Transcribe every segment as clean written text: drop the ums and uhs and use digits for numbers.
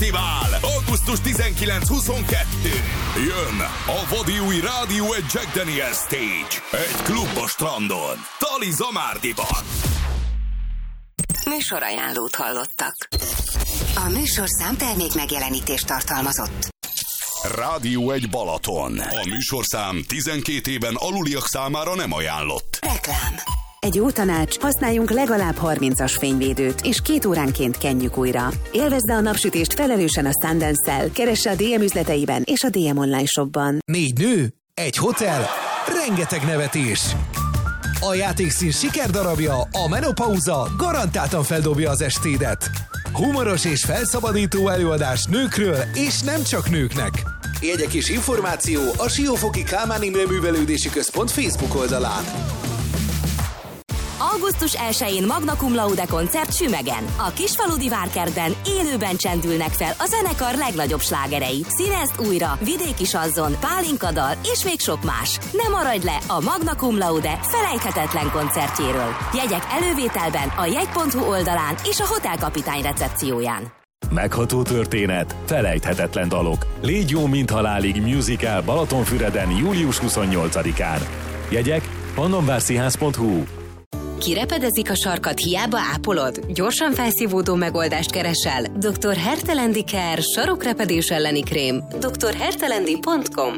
Fesztivál augusztus 19-22. Jön a vadi új rádió egy Jack Daniel Stage. Egy klub a strandon. Tali Zamárdiban. Műsorajánlót hallottak. A műsorszám termék megjelenítést tartalmazott. Rádió egy Balaton. A műsorszám 12 éven aluliak számára nem ajánlott. Reklám. Egy jó tanács, használjunk legalább 30-as fényvédőt, és 2 óránként kenjük újra. Élvezd a napsütést felelősen a Sundance-szel, keresse a DM üzleteiben és a DM online shopban. 4 nő, 1 hotel, rengeteg nevetés. A játékszín sikerdarabja, a menopauza garantáltan feldobja az estédet. Humoros és felszabadító előadás nőkről, és nem csak nőknek. Jegyek és információ a Siófoki Kálmán Imre Művelődési Központ Facebook oldalán. Augusztus 1-én Magna Cum Laude koncert Sümegen. A Kisfaludi Várkertben élőben csendülnek fel a zenekar legnagyobb slágerei. Színezd újra, vidéki sazzon, pálinkadal és még sok más. Ne maradj le a Magna Cum Laude felejthetetlen koncertjéről. Jegyek elővételben a jegy.hu oldalán és a Hotelkapitány recepcióján. Megható történet, felejthetetlen dalok. Légy jó, mint halálig musical Balatonfüreden július 28-án. Jegyek pannonvárszínház.hu. Kirepedezik a sarkat, hiába ápolod? Gyorsan felszívódó megoldást keresel? Dr. Hertelendi Care sarokrepedés elleni krém. drhertelendi.com.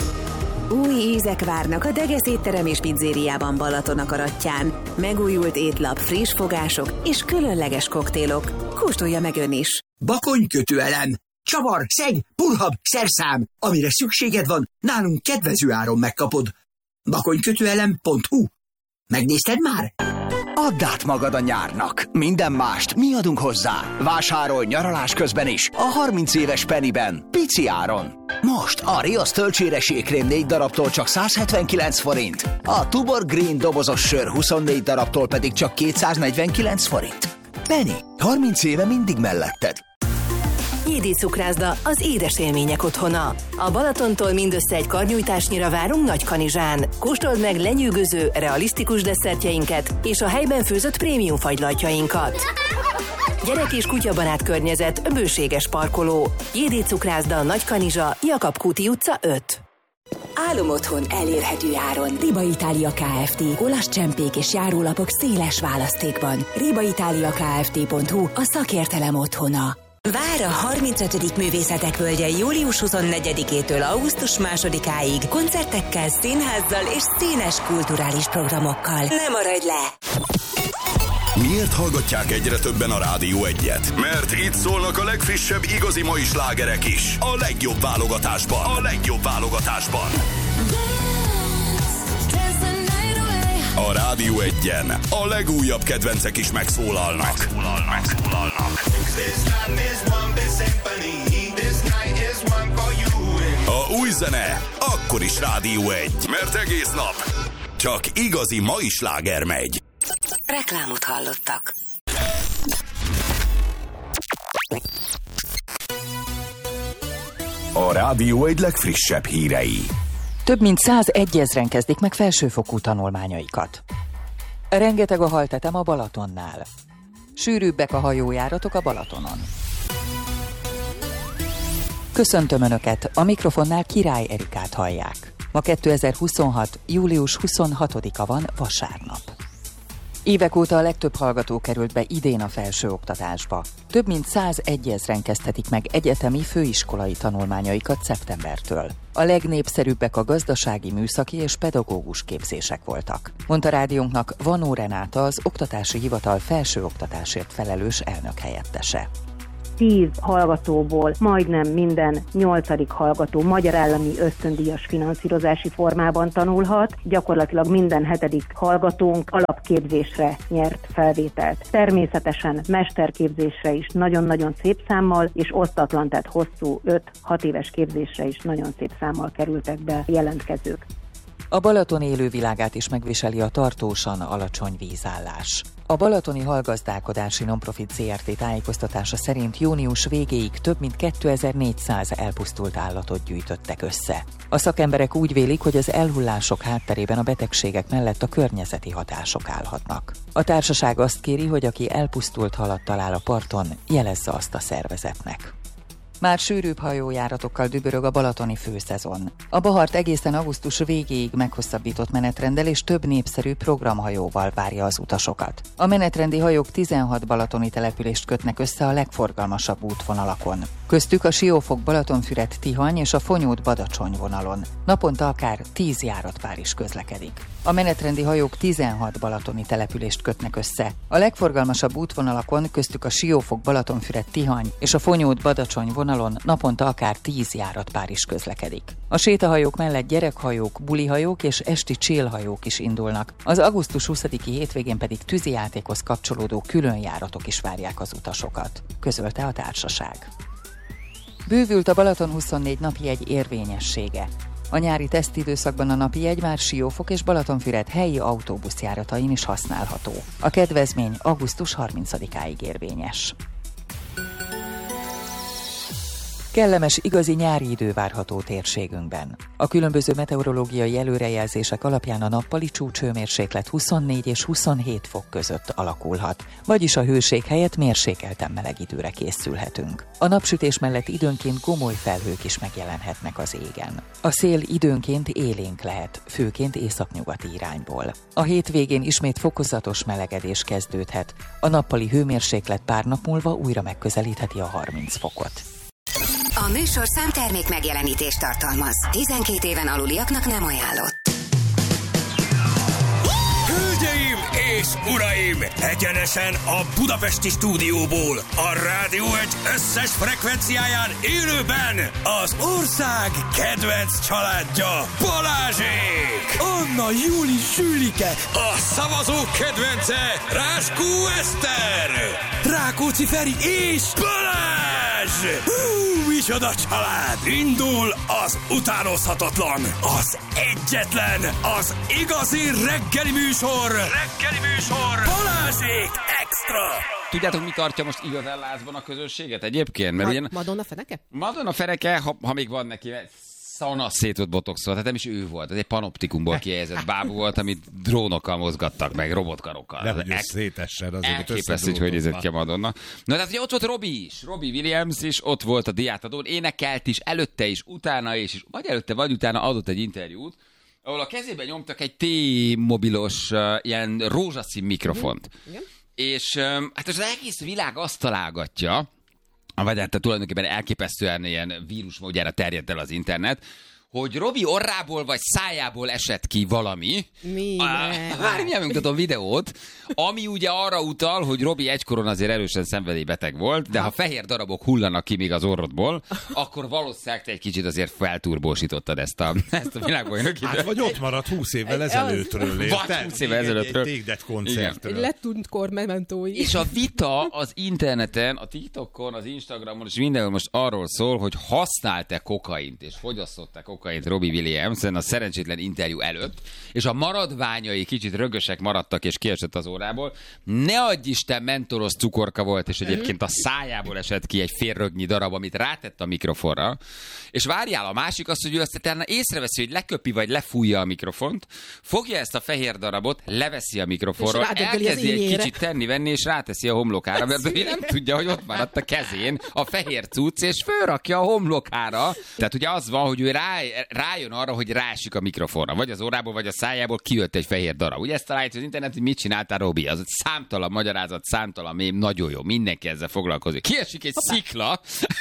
Új ízek várnak a Degesz étterem és pizzériában Balaton akaratján. Megújult étlap, friss fogások és különleges koktélok. Kóstolja meg ön is. Bakonykötőelem, csavar, szeg, purhab, szerszám. Amire szükséged van, nálunk kedvező áron megkapod. Bakonykötőelem.hu. Megnézted már? Add át magad a nyárnak. Minden mást mi adunk hozzá. Vásárolj nyaralás közben is a 30 éves Pennyben, pici áron. Most a Rios tölcséres jégkrém 4 darabtól csak 179 forint. A Tuborg Green dobozos sör 24 darabtól pedig csak 249 forint. Penny, 30 éve mindig melletted. Jédi Cukrászda, az édes élmények otthona. A Balatontól mindössze egy karnyújtásnyira várunk Nagykanizsán. Kóstold meg lenyűgöző, realisztikus desszertjeinket és a helyben főzött prémium fagylaltjainkat. Gyerek és kutyabarát környezet, bőséges parkoló. Jédi Cukrászda, Nagykanizsa, Jakab Kúti utca 5. Álomotthon elérhető áron. Riba Itália Kft. Olasz csempék és járólapok széles választékban. ribaitaliakft.hu, a szakértelem otthona. Vár a 35. Művészetek Völgye július 24-től augusztus 2-áig koncertekkel, színházzal és színes kulturális programokkal. Ne maradj le! Miért hallgatják egyre többen a Rádió Egyet? Mert itt szólnak a legfrissebb igazi mai slágerek is. A legjobb válogatásban. A legjobb válogatásban. A Rádió Egyen a legújabb kedvencek is megszólalnak. A új zene akkor is Rádió Egy, mert egész nap csak igazi mai sláger megy. Reklámot hallottak. A Rádió Egy legfrissebb hírei. Több mint 101 000 kezdik meg felsőfokú tanulmányaikat. Rengeteg a haltetem a Balatonnál. Sűrűbbek a hajójáratok a Balatonon. Köszöntöm Önöket, a mikrofonnál Király Erikát hallják. Ma 2026. július 26-a van, vasárnap. Évek óta a legtöbb hallgató került be idén a felsőoktatásba. Több mint 101 000 kezdhetik meg egyetemi főiskolai tanulmányaikat szeptembertől. A legnépszerűbbek a gazdasági, műszaki és pedagógus képzések voltak, mondta rádiónknak Vanó Renáta, az Oktatási Hivatal felsőoktatásért felelős elnökhelyettese. 10 hallgatóból majdnem minden 8. hallgató magyar állami ösztöndíjas finanszírozási formában tanulhat, gyakorlatilag minden 7. hallgatónk alapképzésre nyert felvételt. Természetesen mesterképzésre is nagyon-nagyon szép számmal, és osztatlan, tehát hosszú 5-6 éves képzésre is nagyon szép számmal kerültek be jelentkezők. A Balaton élővilágát is megviseli a tartósan alacsony vízállás. A Balatoni Hallgazdálkodási Nonprofit Zrt. Tájékoztatása szerint június végéig több mint 2400 elpusztult állatot gyűjtöttek össze. A szakemberek úgy vélik, hogy az elhullások hátterében a betegségek mellett a környezeti hatások állhatnak. A társaság azt kéri, hogy aki elpusztult halat talál a parton, jelezze azt a szervezetnek. Már sűrűbb hajójáratokkal dübörög a balatoni főszezon. A Bahart egészen augusztus végéig meghosszabbított menetrenddel és több népszerű programhajóval várja az utasokat. A menetrendi hajók 16 balatoni települést kötnek össze a legforgalmasabb útvonalakon. Köztük a Siófok-Balatonfüred-Tihany és a Fonyód-Badacsony vonalon. Naponta akár 10 járatpár is közlekedik. A menetrendi hajók 16 balatoni települést kötnek össze. A legforgalmasabb útvonalakon, köztük a Siófok-Balatonfüred-Tihany és a Fonyód-Badacsony vonalon naponta akár 10 járatpár is közlekedik. A sétahajók mellett gyerekhajók, bulihajók és esti chillhajók is indulnak. Az augusztus 20-i hétvégén pedig tűzijátékhoz kapcsolódó különjáratok is várják az utasokat, közölte a társaság. Bővült a Balaton 24 napjegy érvényessége. A nyári tesztidőszakban a napjegy már Siófok és Balatonfüred helyi autóbuszjáratain is használható. A kedvezmény augusztus 30-áig érvényes. Kellemes, igazi nyári idő várható térségünkben. A különböző meteorológiai előrejelzések alapján a nappali csúcshőmérséklet 24 és 27 fok között alakulhat, vagyis a hőség helyett mérsékelten meleg időre készülhetünk. A napsütés mellett időnként gomoly felhők is megjelenhetnek az égen. A szél időnként élénk lehet, főként északnyugati irányból. A hétvégén ismét fokozatos melegedés kezdődhet. A nappali hőmérséklet pár nap múlva újra megközelítheti a 30 fokot. A műsorszám termék megjelenítést tartalmaz. 12 éven aluliaknak nem ajánlott. Hölgyeim és uraim! Egyenesen a budapesti stúdióból, a Rádió egy összes frekvenciáján élőben az ország kedvenc családja, Balázsék! Anna, Júli, Zsülike, a szavazók kedvence, Ráskó Eszter, Rákóczi Feri és Balázs! Micsoda család! Indul az utánozhatatlan, az egyetlen, az igazi reggeli műsor! Balázsék Extra! Tudjátok, mi tartja most igazán lázban a közönséget egyébként? Mert Madonna feneke? Madonna feneke, ha még van neki, szana szétott botoxol, tehát nem is ő volt, ez egy panoptikumból kihelyezett bábú volt, amit drónokkal mozgattak meg, robotkarokkal. Nehogy ő szétessen azért. Elképesztő, hogy nézett ki a Madonna. Na, tehát ugye ott volt Robbie is, Robbie Williams is, ott volt a diátadón, énekelt is, előtte is, utána is, vagy előtte, vagy utána adott egy interjút, ahol a kezében nyomtak egy T-mobilos ilyen rózsaszín mikrofont. És hát az egész világ azt találgatja, vagy hát tulajdonképpen elképesztően ilyen vírusmódjára terjedt el az internet, hogy Robbie orrából vagy szájából esett ki valami. Már megmutatom videót, ami ugye arra utal, hogy Robbie egykoron azért erősen szenvedélybeteg volt, de ha fehér darabok hullanak ki még az orrodból, akkor valószínűleg te egy kicsit azért felturbósítottad ezt a világbajnoki. Hát vagy ott maradt 20 évvel ezelőttről. Vagy 20 évvel ezelőttről. Egy Take That koncertről. Letűnt kor mementói. És a vita az interneten, a TikTokon, az Instagramon és mindenhol most arról szól, hogy használt-e kokaint és fogyasztott-e kokaint Robbie Williamson a szerencsétlen interjú előtt, és a maradványai kicsit rögösek maradtak és kiesett az órából. Ne adj Isten, mentolos cukorka volt, és egyébként a szájából esett ki egy félrögnyi darab, amit rátett a mikrofonra. És várjál, a másik az, hogy ő azt észreveszi, hogy leköpi vagy lefújja a mikrofont, fogja ezt a fehér darabot, leveszi a mikrofonról, elkezdi egy kicsit tenni-venni, és ráteszi a homlokára, mert ő nem tudja, hogy ott maradt a kezén a fehér cucc, és fölrakja a homlokára. Tehát ugye az van, hogy ő rájön arra, hogy rásik a mikrofonra, vagy az órából, vagy a szájából kijött egy fehér darab. Ugye ezt találja az internet, hogy mit csináltál, Robi? Az egy számtalan magyarázat, számtalan mém, nagyon jó, mindenki ezzel foglalkozik. Kiesik egy szikla.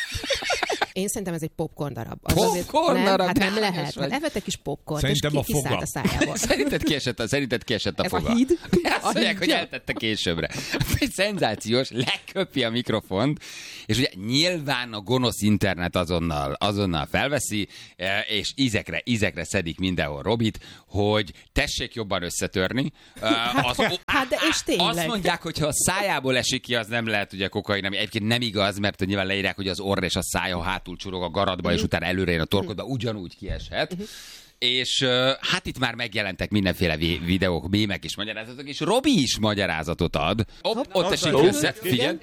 Én szerintem ez egy popcorn darab. Popcorn darab? Hát nem lehet. Hát evett egy kis popcorn, és kiszállt a szájából. Szerinted kiesett a foga. Ez a híd? Azt mondják, hogy eltette későbbre. Egy szenzációs, leköpi a mikrofont, és ugye nyilván a gonosz internet azonnal felveszi, és ízekre szedik mindenhol Robit, hogy tessék jobban összetörni. Hát de és tényleg. Azt mondják, hogy ha a szájából esik ki, az nem lehet ugye kokain, ami egyébként nem igaz, mert nyilván leírják, hogy az orr és a száj, ha hátul csurog a garatba, és utána előre jön a torkodba, ugyanúgy kieshet. És hát itt már megjelentek mindenféle videók, mémek és magyarázatok, és Robi is magyarázatot ad. Ott esik össze, figyelj.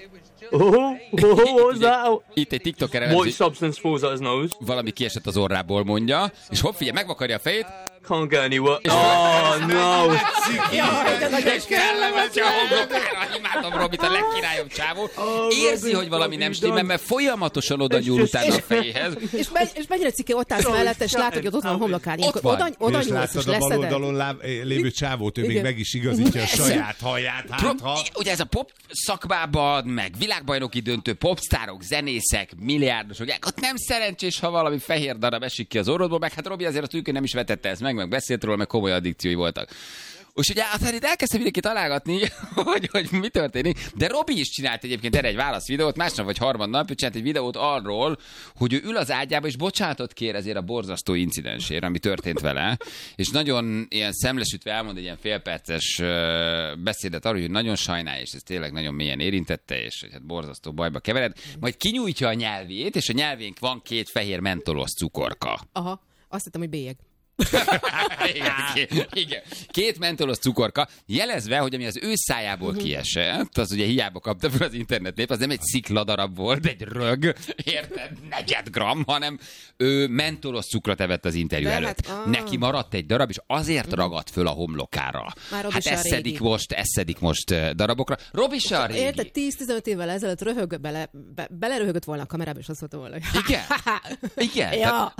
Itt egy TikToker What substance falls out his nose? Valami kiesett az orrából, mondja, és hopp, figyelj, megvakarja a fejét, can't go anywhere. Oh, no. És kellemes a homlokára. Imádom Robit, a legkirályobb csávó. Érzi, hogy valami nem stimmel, mert folyamatosan oda nyúl utána a fejéhez. És mennyire cikke ott állsz mellette, és látod, hogy ott van a homlokán. Oda nyúlsz, és leszeded. És látod a bal oldalon lévő csávót, ő még meg is igazítja a saját haját. Ugye ez a pop szakmában, meg világbajnoki döntő, popstárok, zenészek, milliárdosok, ott nem szerencsés, ha valami fehér darab esik ki az orrodból, meg hát Robi azért a tűkön nem is vetette ezt meg beszélt róla, meg komoly addikciói voltak. És ugye hát itt elkezdte mindenki találgatni, hogy mi történik, de Robi is csinált egyébként erre egy válaszvideót, másnap vagy harmadnap, ő csinált egy videót arról, hogy ő ül az ágyába, és bocsánatot kér ezért a borzasztó incidensért, ami történt vele, és nagyon ilyen szemlesütve elmond egy ilyen félperces beszédet arról, hogy nagyon sajnálja, és ez tényleg nagyon mélyen érintette, és hogy hát borzasztó bajba kevered, majd kinyújtja a nyelvét, és a nyelvénk van 2 fehér mentolos cukorka. Aha, azt hittem, hogy bélyeg. Igen. 2 mentolos cukorka, jelezve, hogy ami az ő szájából kiesett, az ugye hiába kapta fel az internetnép, az nem egy szikladarab volt, egy rög, érted, 4 gram, hanem ő mentolos cukrot evett az interjú előtt. Neki maradt egy darab, és azért ragadt föl a homlokára. Hát ezt szedik most darabokra. Robi se a régi. Érted, 10-15 évvel ezelőtt beleröhögött volna a kamerába, és azt mondta volna, hogy... Igen. Ja.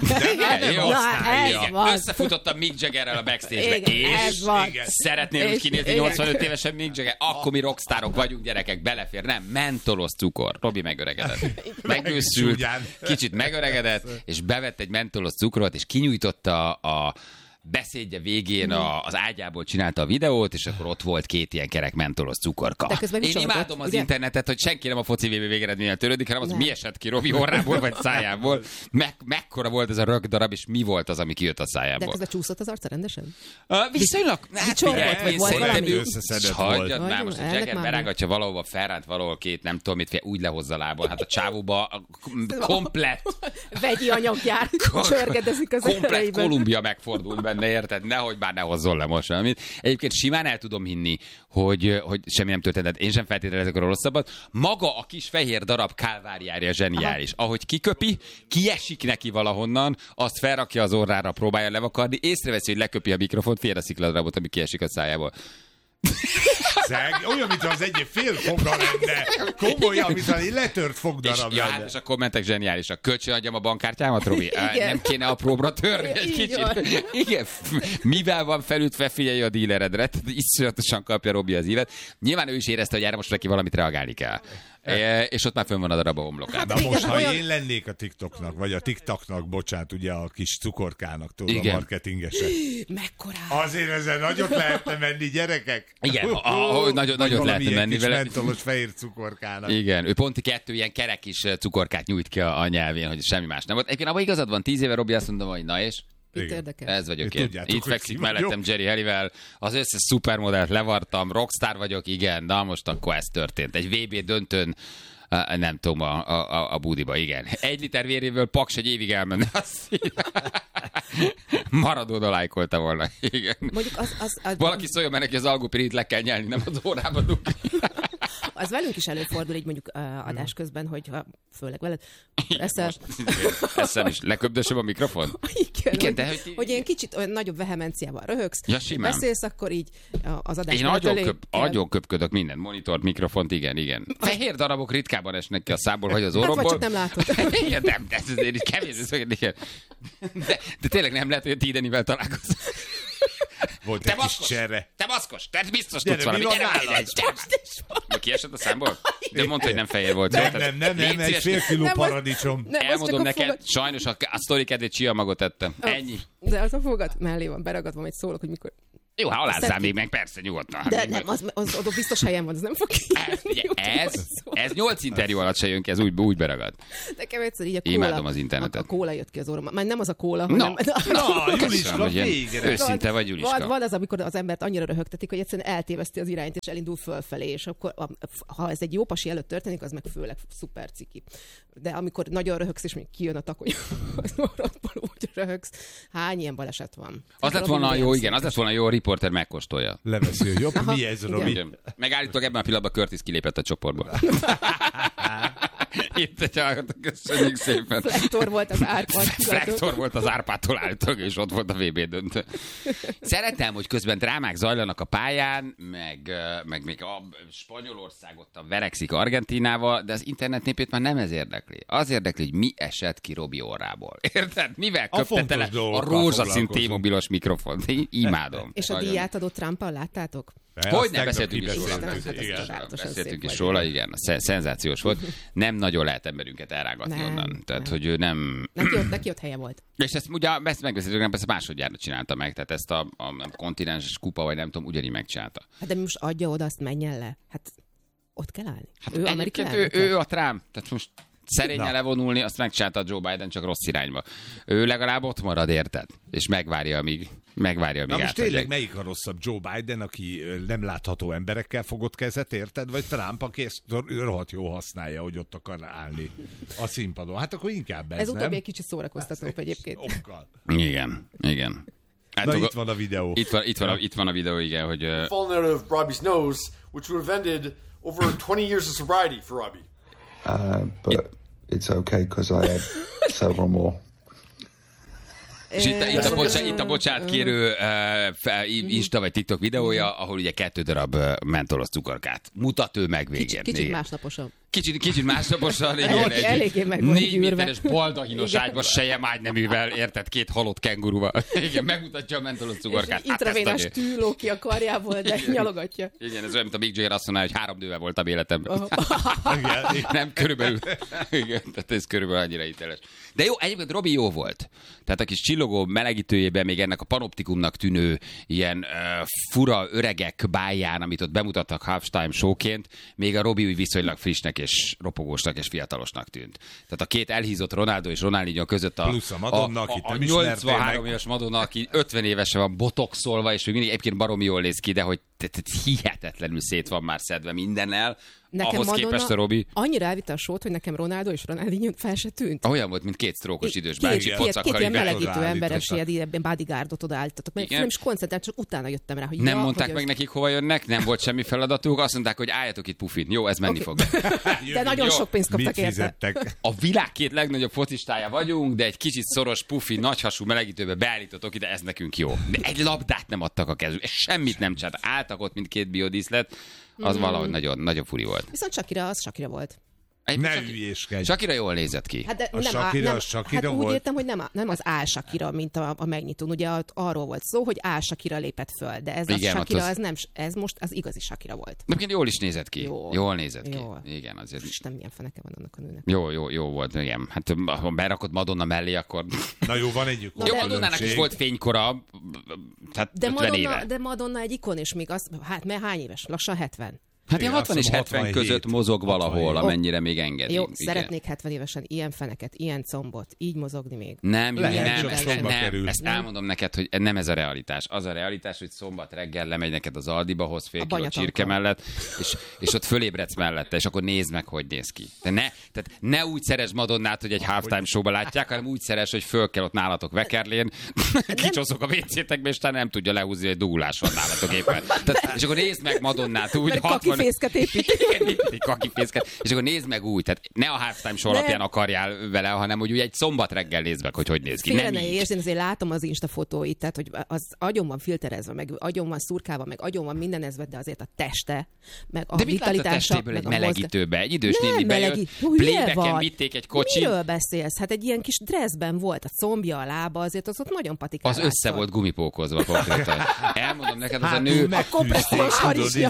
Összefutottam Mick Jaggerrel a backstage-be, és szeretnél úgy kinézni 85 évesen Mick Jagger, akkor mi rockstárok vagyunk, gyerekek, belefér, nem, mentolos cukor. Robi megöregedett. Megőszült, kicsit megöregedett, és bevett egy mentolos cukrot, és kinyújtotta a beszédje végén az ágyából csinálta a videót, és akkor ott volt 2 ilyen kerek mentolos cukorka. Én imádom az internetet, hogy senki nem a foci VB végeredménnyel törődik, hanem az, mi esett ki Robi orrából vagy szájából. Mekkora volt ez a rögdarab, és mi volt az, ami kijött a szájából. De közben csúszott az arca rendesen? Viszonylag. Vagy volt valami? Összeszedett volt. Hagyjad már, most a Jagger berángatja valahova, felránt valahol 2, nem tudom mit, úgy lehozza lából. Hát a csávóba komplett. Vegyi anyag jár, csörgedezik az komplet erejében. Kolumbia megfordul benne, érted? Nehogy már ne hozzon le most semmit. Egyébként simán el tudom hinni, hogy semmi nem történt. Én sem feltételezek a rosszabbat. Maga a kis fehér darab kálváriája zseniális. Ahogy kiköpi, kiesik neki valahonnan, azt felrakja az orrára, próbálja levakarni, észreveszi, hogy leköpi a mikrofont, fél a szikladarabot, ami kiesik a szájából. Olyan, mintha az egy fél foga lenne. Komolyan, mintha egy letört fogdarab lenne. És a kommentek zseniálisak. Kölcsön adjam a bankkártyámat, Robi? Nem kéne apróbra törni egy kicsit? Igen. Mivel van felütve, figyelj a díleredre. Iszonyatosan kapja Robi az ívet. Nyilván ő is érezte, hogy erre most neki valamit reagálni kell. És ott már fönn van a darab a homlokán. Na most, ha én lennék a TikToknak, vagy a TikToknak, bocsánat, ugye a kis cukorkának, tudod, a marketingesek. Mekkorá? Azért ezzel nagyot lehetne menni, gyerekek. Igen, nagyot lehetne menni vele. Mentolos fehér cukorkának. Igen, ő pont 2 ilyen kerek kis cukorkát nyújt ki a nyelvén, hogy semmi más nem volt. Egyébként abban igazad van, 10 éve Robi azt mondom, hogy na és... Ez vagyok én. Itt fekszik mellettem Jerry Halliwell, az összes szupermodellt levartam, rockstar vagyok, igen, na most akkor ez történt. Egy VB döntőn, nem tudom, a budiba, igen. 1 liter véréből Paks egy évig elmenne. Maradona lájkolta volna, igen. Mondjuk valaki szóljon, mert neki az algopirit le kell nyelni, nem az órába dugni. Az velünk is előfordul, így mondjuk adás közben, hogy főleg veled eszem is. Leköbdösöm a mikrofon? Igen, de hogy ilyen kicsit olyan nagyobb vehemenciával röhögsz, beszélsz, akkor így az adás én nagyon köpködök mindent, monitort, mikrofont, igen. Fehér darabok ritkában esnek ki a szából, vagy az orromból. Hát, vagy csak nem látod. Igen, nem, de ez kevés, de tényleg nem lehet, hogy a Tidenivel találkozom. Volt egy kis cserre. Te maszkos, te biztos tudsz valami. Gyere, kiesett a számból? De mondta, hogy nem fehér volt. Nem, egy fél kiló paradicsom. Elmondom neked, sajnos a sztori kedvét csiamagot tettem. Ennyi. De az a fogad mellé van beragadva, majd szólok, hogy mikor... Jó, ha alázzál még meg, persze, nyugodtan. De nem, az oda biztos helyen van, az nem fog ez 8 interjú alatt se jön ki, ez úgy beragad. Nekem egyszer így a kóla. Imádom az internetet. A kóla jött ki az orromban. Már nem az a kóla, hanem... Juliska, végre. Őszinte vagy, Juliska. Van az, amikor az embert annyira röhögtetik, hogy egyszerűen eltéveszti az irányt, és elindul fölfelé, és akkor, ha ez egy jó pasi előtt történik, az meg főleg szuper ciki. De amikor nagyon röhögsz, és még kijön a takony, az orrodból úgy röhögsz. Hány ilyen baleset van? Az lett volna jó, igen, az lett volna jó, a riporter megkóstolja. Leveszi, hogy jobb, mi ez, Robi? Megállítok ebben a pillanatban Curtis kilépett a csoportból. Itt egy hallgatók, köszönjük szépen. Flektor volt az Árpád. Flektor volt az Árpádtól állítólag, és ott volt a VB döntő. Szeretem, hogy közben drámák zajlanak a pályán, meg még a Spanyolország ott verekszik Argentínával, de az internet népét már nem ez érdekli. Az érdekli, hogy mi esett ki Robi orrából. Érted? Mivel köpte tele a rózsaszín T-mobilos mikrofont? Imádom. És a díját adott Trumpal láttátok? Hogy nem beszéltünk is róla, igen. Szenzációs volt. Nem nagyon lehet emberünket elrágatni onnan. Tehát, hogy ő nem... Neki ott helye volt. És ezt ugye megbeszéltük, nem persze másodjára csinálta meg, tehát ezt a kontinenses kupa, vagy nem tudom, ugyanígy megcsinálta. Hát de most adja oda, azt menjen le. Hát ott kell állni. Hát ő egyébként ő a Trump, tehát most szerényen levonulni, azt megcsinálta a Joe Biden, csak rossz irányba. Ő legalább ott marad, érted? És megvárja, amíg Na most tényleg melyik a rosszabb? Joe Biden, aki nem látható emberekkel fogott kezet, érted? Vagy Trump, aki ezt rohadt jó használja, hogy ott akar állni a színpadon? Hát akkor inkább ez utóbbi egy kicsit szórakoztatóbb egyébként. Igen. Na itt van a videó. Itt van a videó, igen, hogy... Fallen out of Robbie's nose, which would have ended over 20 years of sobriety for Robbie. But it's okay, because I had several more. És itt a bocsánat kérő Insta vagy TikTok videója, ahol ugye 2 darab mentolos cukorkát mutat ő meg végén. Kicsit másnaposan. Kicsit másnaposan, igen. Eléggé meg 4 méteres baldahinos ágyba sejem ágyneművel, érted, 2 halott kenguruval. Igen, megmutatja a mentolos cukorkát. És intravénás tű ló ki a karjából, de nyalogatja. Igen, ez olyan, mint a Mick Jagger azt mondaná, hogy 3 nővel voltam életemben. Nem, körülbelül. Igen, tehát ez körülbelül annyira hiteles. De jó, egyébként Robi jó volt. Tehát a kis csillogó melegítőjében még ennek a panoptikumnak tűnő ilyen fura öregek báján, amit ott bemutattak halftime showként, még a Robi úgy viszonylag frissnek és ropogósnak és fiatalosnak tűnt. Tehát a 2 elhízott Ronaldo és Ronaldinho között a 83 éves Madonna, aki 50 évesen van botoxolva, és még mindig egyébként baromi jól néz ki, de hogy hihetetlenül szét van már szedve mindennel. Nekem ahhoz képest a Robi... Annyira elvitte a sót, hogy nekem Ronaldo és Ronaldinho fel se tűnt. Olyan volt, mint 2 sztrókos idős bácsi pocakkal. 2 ilyen melegítő emberes ilyen bodyguardot odaállítottak. Mert nem is koncentrált, csak utána jöttem rá, hogy nem mondták meg nekik, hova jönnek, nem volt semmi feladatuk, azt mondták, hogy álljatok itt pufin. Jó, ez menni fog. De nagyon sok pénzt kaptak érte. A világ 2 legnagyobb focistája vagyunk, de egy kicsit szoros pufi, nagyhasú melegítőbe beállítottok ide, ez nekünk jó. De egy labdát nem adtak a kezük, semmit nem csináltak. Álltak ott, mint 2 biodíszlet. Az valahogy nagyon furi volt. Viszont Shakira volt. Ne hülyéskedj. Shakira jól nézett ki. Hát de Shakira úgy volt. értem, hogy nem az Shakira, mint a megnyitón. Ugye arról volt szó, hogy Shakira lépett föl, de ez igen, a Shakira, ez most az igazi Shakira volt. De jól is nézett ki. Jól nézett ki. Igen, azért. Isten, milyen feneke van annak a nőnek. Jó volt, igen. Hát ha berakod Madonna mellé, akkor... Na jó, van egy jó, Madonnának is volt fénykora, tehát 50 éve. De Madonna egy ikon, és még az, hát mert hány éves? Lassan 70. Hát ilyen 60 és 70 között mozog valahol, amennyire még engedi. Jó, szeretnék 70 évesen ilyen feneket, ilyen combot, így mozogni még. Nem, ezt elmondom neked, hogy nem ez a realitás. Az a realitás, hogy szombat reggel lemegy neked az Aldiba, hoz fél kiló csirke mellett, és ott fölébredsz mellette, és akkor nézd meg, hogy néz ki. Tehát ne úgy szeresd Madonnát, hogy egy halftime showba látják, hanem úgy szeres, hogy föl kell ott nálatok vekerlén, kicsoszok a WC-tekbe, és nem tudja lehúzni, hogy dugulás van nálatok éppen. És akkor nézd meg Madonnát úgy, kakifészket épít. Kakifészket. És akkor nézd meg úgy, tehát ne a halftime show alapján akarjál vele, hanem hogy úgy egy szombat reggel nézd meg, hogy néz ki. Félre ne értsd, én azért látom az Insta fotóit, tehát hogy az agyon van filterezve, meg agyon van szurkálva, meg agyon van mindenezve, de azért a teste, meg a vitalitása, meg egy melegítőbe, egy idős néni bejött, playbacken vitték egy kocsit. Miről beszélsz? Hát egy ilyen kis dresszben volt a combja, a lába, azért az ott nagyon patikál. Az össze volt gumipókozva konkrétan. Elmondom neked, az a nő... A kompressziós harisnya.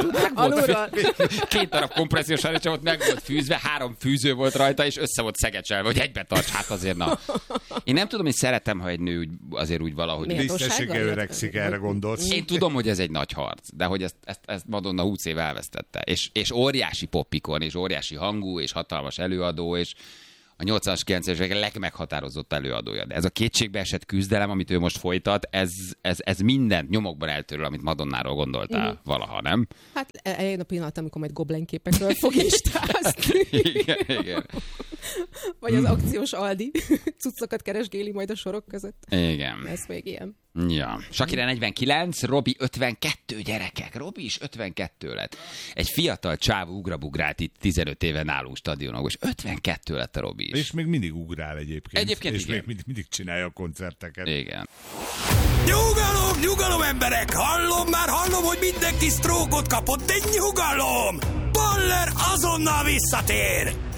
2 darab kompressziós harisnya volt, meg volt fűzve, 3 fűző volt rajta, és össze volt szegecselve, hogy egybe tarts, hát azért na. Én nem tudom, hogy szeretem, ha egy nő azért úgy valahogy... Tisztessége öregszik, erre gondolsz. Én tudom, hogy ez egy nagy harc, de hogy ezt Madonna 20 év elvesztette. És óriási popikon, és óriási hangú, és hatalmas előadó, és a 80-as, 90-es évek legmeghatározott előadója. De ez a kétségbeesett küzdelem, amit ő most folytat, ez mindent nyomokban eltöröl, amit Madonnáról gondoltál valaha, nem? Hát eljön a pillanat, amikor majd Goblin képekről fog instázni. Igen. Vagy az akciós Aldi cuccokat keresgéli majd a sorok között. Igen. Ez még ilyen. Ja. Shakira 49, Robi 52, gyerekek. Robi is 52 lett. Egy fiatal csávó ugrabugrált itt 15 éve nálunk stadionok, és 52 lett a Robi is. És még mindig ugrál egyébként. És igen. még mindig csinálja a koncerteket. Igen. Nyugalom, nyugalom, emberek! Hallom, hogy mindenki sztrókot kapott, de nyugalom! Baller azonnal visszatér!